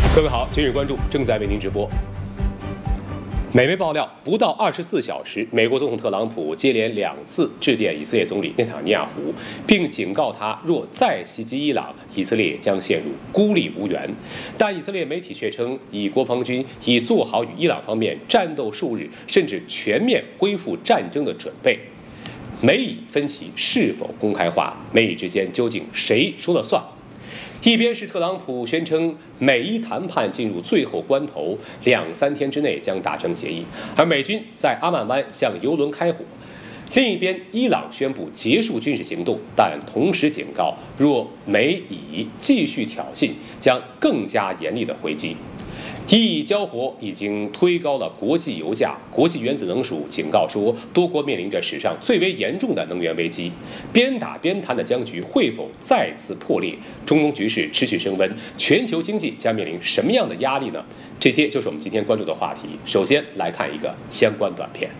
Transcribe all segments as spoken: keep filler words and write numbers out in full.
各位好，今日关注正在为您直播。美媒爆料，不到二十四小时，美国总统特朗普接连两次致电以色列总理内塔尼亚胡，并警告他，若再袭击伊朗，以色列将陷入孤立无援。但以色列媒体却称，以国防军已做好与伊朗方面战斗数日，甚至全面恢复战争的准备。美以分歧是否公开化？美以之间究竟谁说了算？一边是特朗普宣称美伊谈判进入最后关头，两三天之内将达成协议，而美军在阿曼湾向油轮开火；另一边，伊朗宣布结束军事行动，但同时警告，若美以继续挑衅，将更加严厉的回击。伊以交火已经推高了国际油价，国际原子能署警告说，多国面临着史上最为严重的能源危机。边打边谈的僵局会否再次破裂？中东局势持续升温，全球经济将面临什么样的压力呢？这些就是我们今天关注的话题。首先来看一个相关短片。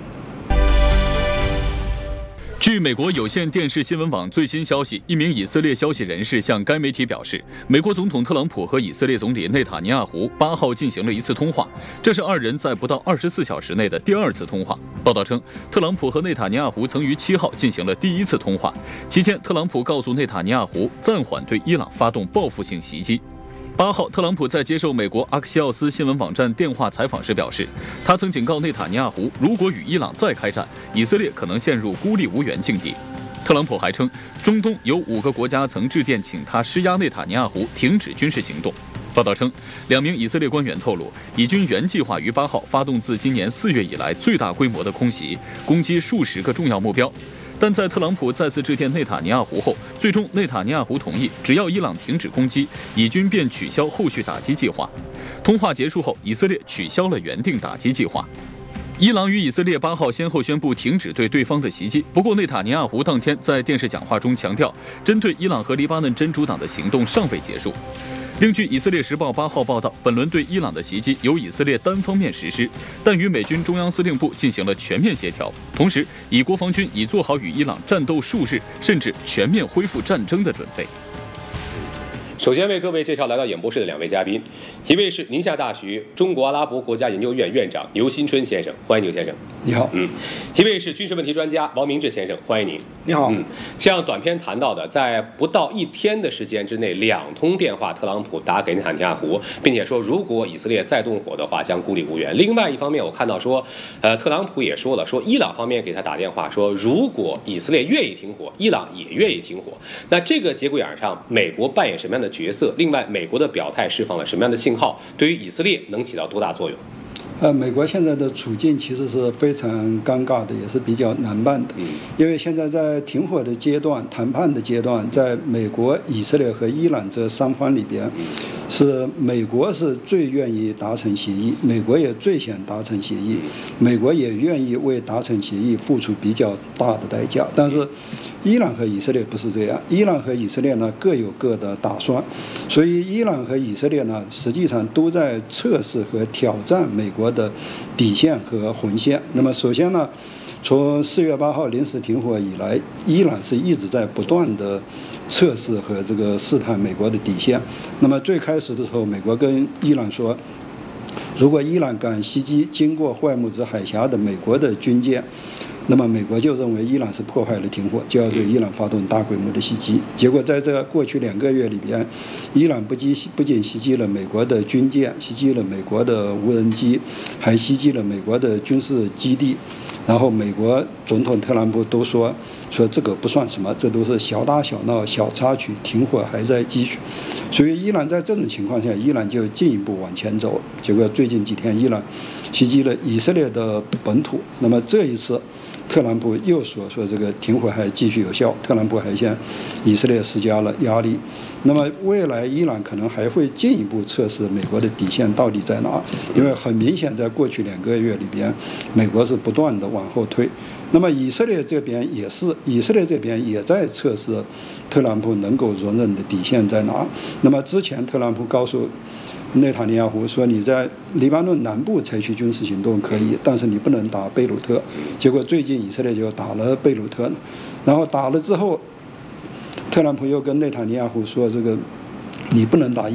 据美国有线电视新闻网最新消息，一名以色列消息人士向该媒体表示，美国总统特朗普和以色列总理内塔尼亚胡八号进行了一次通话，这是二人在不到二十四小时内的第二次通话。报道称，特朗普和内塔尼亚胡曾于七号进行了第一次通话，期间特朗普告诉内塔尼亚胡暂缓对伊朗发动报复性袭击。八号，特朗普在接受美国阿克西奥斯新闻网站电话采访时表示，他曾警告内塔尼亚胡，如果与伊朗再开战，以色列可能陷入孤立无援境地。特朗普还称，中东有五个国家曾致电请他施压内塔尼亚胡停止军事行动。报道称，两名以色列官员透露，以军原计划于八号发动自今年四月以来最大规模的空袭，攻击数十个重要目标。但在特朗普再次致电内塔尼亚胡后，最终内塔尼亚胡同意，只要伊朗停止攻击，以军便取消后续打击计划。通话结束后，以色列取消了原定打击计划。伊朗与以色列八号先后宣布停止对对方的袭击，不过内塔尼亚胡当天在电视讲话中强调，针对伊朗和黎巴嫩真主党的行动尚未结束。另据《以色列时报》八号报道，本轮对伊朗的袭击由以色列单方面实施，但与美军中央司令部进行了全面协调，同时以国防军已做好与伊朗战斗数日，甚至全面恢复战争的准备。 首先为各位介绍来到演播室的两位嘉宾，一位是宁夏大学中国阿拉伯国家研究院院长牛新春先生，欢迎牛先生。 你好。 嗯，一位是军事问题专家王明志先生，欢迎您。 你好。 嗯，像短片谈到的，在不到一天的时间之内，两通电话，特朗普打给内塔尼亚胡，并且说如果以色列再动火的话，将孤立无援。另外一方面，我看到说，呃，特朗普也说了，说伊朗方面给他打电话说，如果以色列愿意停火，伊朗也愿意停火。那这个节骨眼上，美国扮演什么样的角色？另外，美国的表态释放了什么样的信号？对于以色列能起到多大作用？ 呃，美国现在的处境其实是非常尴尬的，也是比较难办的。 嗯， 因为现在在停火的阶段、谈判的阶段，在美国、以色列和伊朗这三方里边，是美国是最愿意达成协议，美国也最想达成协议，美国也愿意为达成协议付出比较大的代价。但是，伊朗和以色列不是这样，伊朗和以色列呢各有各的打算，所以伊朗和以色列呢实际上都在测试和挑战美国的底线和红线。那么首先呢，从四月八号临时停火以来，伊朗是一直在不断的测试和这个试探美国的底线。那么最开始的时候，美国跟伊朗说，如果伊朗敢袭击经过霍尔木兹海峡的美国的军舰，那么美国就认为伊朗是破坏了停火，就要对伊朗发动大规模的袭击。结果在这过去两个月里边，伊朗不击不仅袭击了美国的军舰，袭击了美国的无人机，还袭击了美国的军事基地。然后美国总统特朗普都说说这个不算什么，这都是小打小闹、小插曲，停火还在继续。所以伊朗在这种情况下，伊朗就进一步往前走。结果最近几天，伊朗袭击了以色列的本土。那么这一次，特朗普又说说这个停火还继续有效，特朗普还向以色列施加了压力。那么未来伊朗可能还会进一步测试美国的底线到底在哪，因为很明显在过去两个月里边，美国是不断的往后退。那么以色列这边也是，以色列这边也在测试特朗普能够容忍的底线在哪。那么之前特朗普告诉内塔尼亚胡说，你在黎巴嫩南部采取军事行动可以，但是你不能打贝鲁特。结果最近以色列就打了贝鲁特，然后打了之后，特朗普又跟内塔尼亚胡说，这个你不能打伊朗。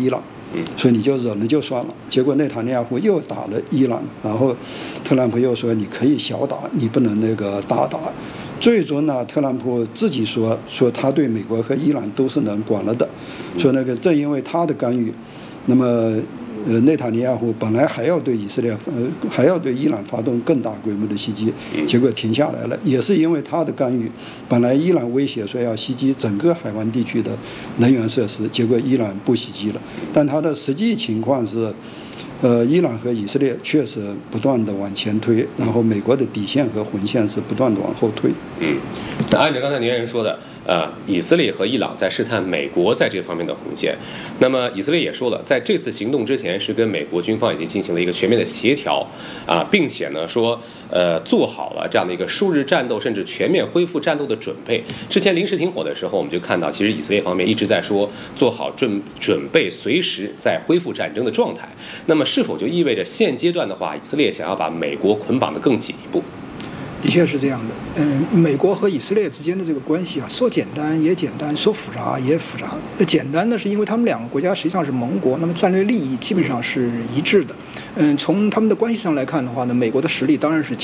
所以你就忍了就算了。结果内塔尼亚胡又打了伊朗，然后特朗普又说你可以小打，你不能那个大打。最终呢，特朗普自己说说他对美国和伊朗都是能管了的，说那个正因为他的干预，那么。呃，内塔尼亚胡本来还要对以色列，呃，还要对伊朗发动更大规模的袭击，结果停下来了，也是因为他的干预。本来伊朗威胁说要袭击整个海湾地区的能源设施，结果伊朗不袭击了。但他的实际情况是，呃，伊朗和以色列确实不断的往前推，然后美国的底线和红线是不断的往后退。 嗯，那按照刚才您人说的。呃，以色列和伊朗在试探美国在这方面的红线。那么以色列也说了，在这次行动之前是跟美国军方已经进行了一个全面的协调啊，并且呢说，呃，做好了这样的一个数日战斗甚至全面恢复战斗的准备。之前临时停火的时候，我们就看到，其实以色列方面一直在说做好准准备，随时在恢复战争的状态。那么是否就意味着现阶段的话，以色列想要把美国捆绑得更紧一步？ 的确是这样的，嗯，美国和以色列之间的这个关系啊，说简单也简单，说复杂也复杂。简单呢，是因为他们两个国家实际上是盟国，那么战略利益基本上是一致的。嗯，从他们的关系上来看的话呢，美国的实力当然是